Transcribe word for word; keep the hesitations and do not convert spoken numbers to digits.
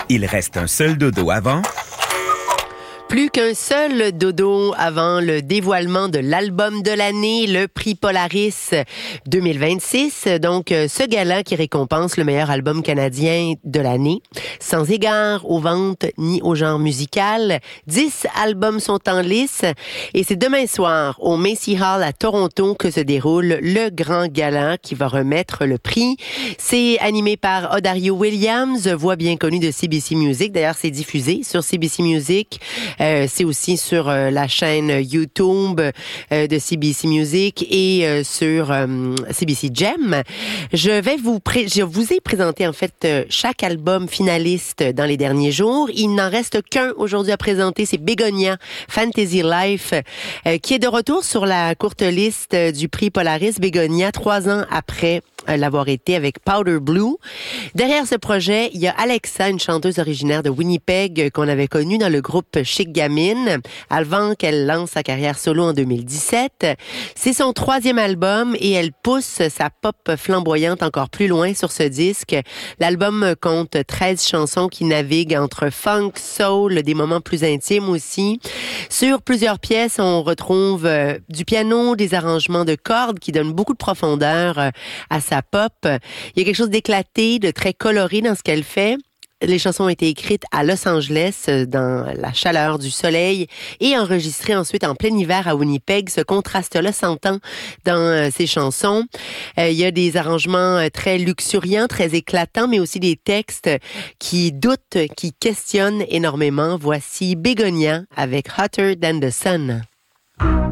Il reste un seul dodo avant. Plus qu'un seul dodo avant le dévoilement de l'album de l'année, le prix Polaris deux mille vingt-six. Donc, ce gala qui récompense le meilleur album canadien de l'année. Sans égard aux ventes ni au genre musical. Dix albums sont en lice et c'est demain soir au Macy Hall à Toronto que se déroule le grand gala qui va remettre le prix. C'est animé par Odario Williams, voix bien connue de C B C Music. D'ailleurs, c'est diffusé sur C B C Music. Euh, c'est aussi sur euh, la chaîne YouTube euh, de C B C Music et euh, sur euh, C B C Gem. Je vais vous pré- je vous ai présenté en fait euh, chaque album finaliste dans les derniers jours. Il n'en reste qu'un aujourd'hui à présenter, c'est Bégonia Fantasy Life euh, qui est de retour sur la courte liste euh, du prix Polaris. Bégonia, trois ans après euh, l'avoir été avec Powder Blue. Derrière ce projet, il y a Alexa, une chanteuse originaire de Winnipeg euh, qu'on avait connue dans le groupe Chic Gamine, avant qu'elle lance sa carrière solo en deux mille dix-sept. C'est son troisième album et elle pousse sa pop flamboyante encore plus loin sur ce disque. L'album compte treize chansons qui naviguent entre funk, soul, des moments plus intimes aussi. Sur plusieurs pièces, on retrouve euh, du piano, des arrangements de cordes qui donnent beaucoup de profondeur euh, à sa pop. Il y a quelque chose d'éclaté, de très coloré dans ce qu'elle fait. Les chansons ont été écrites à Los Angeles, dans la chaleur du soleil, et enregistrées ensuite en plein hiver à Winnipeg. Ce contraste-là s'entend dans ces chansons. Euh, il y a des arrangements très luxuriants, très éclatants, mais aussi des textes qui doutent, qui questionnent énormément. Voici Bégonia avec Hotter Than the Sun.